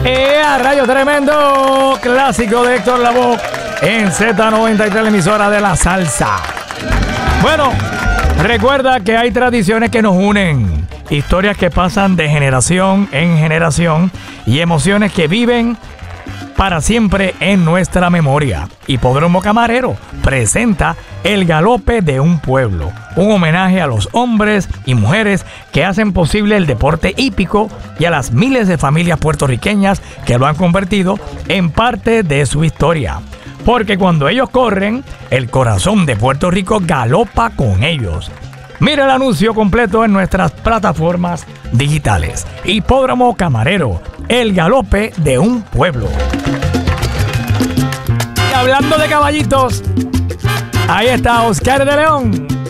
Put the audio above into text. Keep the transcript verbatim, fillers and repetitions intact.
¡Eh, a rayo tremendo! Clásico de Héctor Lavoe en Z noventa y tres, la emisora de la salsa. Bueno, recuerda que hay tradiciones que nos unen, historias que pasan de generación en generación y emociones que viven para siempre en nuestra memoria. Hipódromo Camarero presenta El Galope de un Pueblo, un homenaje a los hombres y mujeres que hacen posible el deporte hípico y a las miles de familias puertorriqueñas que lo han convertido en parte de su historia. Porque cuando ellos corren, el corazón de Puerto Rico galopa con ellos. Mira el anuncio completo en nuestras plataformas digitales. Hipódromo Camarero, El Galope de un Pueblo. Y hablando de caballitos, ahí está Oscar de León.